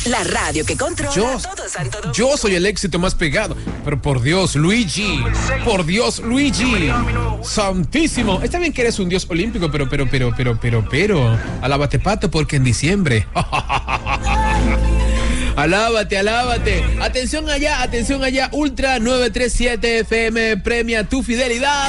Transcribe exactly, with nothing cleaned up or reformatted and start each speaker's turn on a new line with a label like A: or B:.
A: La radio que controla
B: yo,
A: todo Santo Domingo.
B: Yo soy el éxito más pegado. Pero por Dios, Luigi. Por Dios, Luigi. Santísimo. Está bien que eres un dios olímpico, pero, pero, pero, pero, pero, pero. Alábate, pato, porque en diciembre. Alábate, alábate. Atención allá, atención allá. Ultra novecientos treinta y siete F M premia tu fidelidad.